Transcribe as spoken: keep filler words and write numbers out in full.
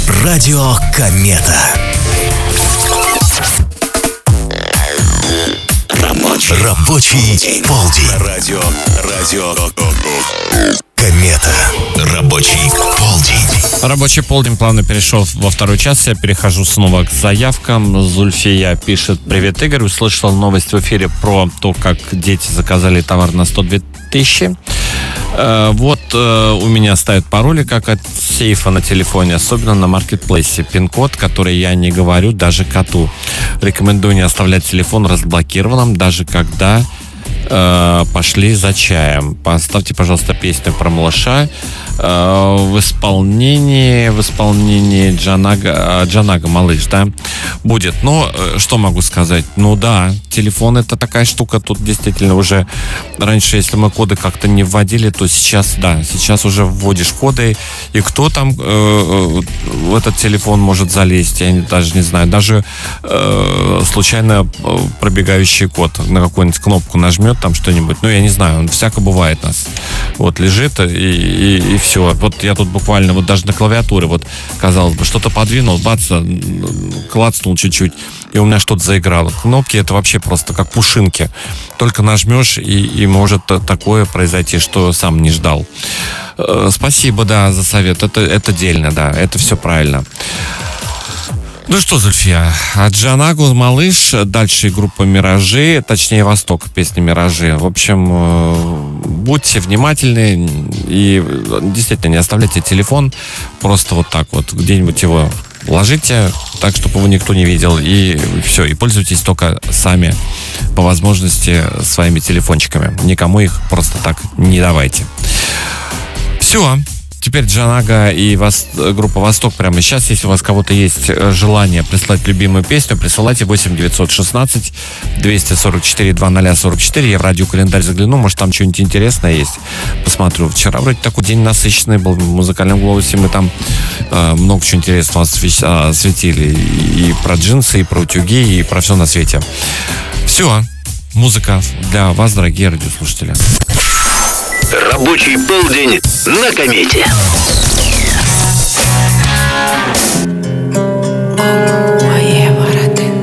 Радио Комета. Рабочий, Рабочий полдень. Радио, радио Комета. Рабочий полдень. Рабочий полдень плавно перешел во второй час. Я перехожу снова к заявкам. Зульфия пишет: привет, Игорь. Услышал новость в эфире про то, как дети заказали товар на сто две тысячи. Вот у меня ставят пароли как от сейфа на телефоне, особенно на маркетплейсе. Пин-код, который я не говорю даже коту. Рекомендую не оставлять телефон разблокированным, даже когда э, пошли за чаем. Поставьте, пожалуйста, песню про малыша э, в исполнении в исполнении Джанага, Джанага малыш, да, будет. Но что могу сказать? Ну да, телефон — это такая штука. Тут действительно уже раньше, если мы коды как-то не вводили, то сейчас, да, сейчас уже вводишь коды, и кто там э, в этот телефон может залезть, я даже не знаю. Даже э, случайно пробегающий код на какую-нибудь кнопку нажмет, там что-нибудь, ну я не знаю, всяко бывает у нас. Вот лежит и, и, и все. Вот я тут буквально, вот даже на клавиатуре, вот, казалось бы, что-то подвинул, бац, клацнул чуть-чуть, и у меня что-то заиграло. Кнопки — это вообще просто как пушинки. Только нажмешь, и, и может такое произойти, что сам не ждал. Спасибо, да, за совет. Это, это дельно, да, это все правильно. Ну что, Зульфия, Джанагу малыш, дальше группа «Миражи», точнее «Восток», песня «Миражи». В общем, будьте внимательны и действительно не оставляйте телефон просто вот так вот, где-нибудь его ложите так, чтобы его никто не видел, и все, и пользуйтесь только сами, по возможности, своими телефончиками. Никому их просто так не давайте. Все. Теперь Джанага и Вос... группа «Восток» прямо сейчас. Если у вас кого-то есть желание прислать любимую песню, присылайте восемь девятьсот шестнадцать двести сорок четыре двадцать сорок четыре. Я в радиокалендарь загляну, может, там что-нибудь интересное есть. Посмотрю. Вчера вроде такой день насыщенный был в музыкальном голосе. Мы там э, много чего интересного осветили. И про джинсы, и про утюги, и про все на свете. Все. Музыка для вас, дорогие радиослушатели. Рабочий полдень на Комете.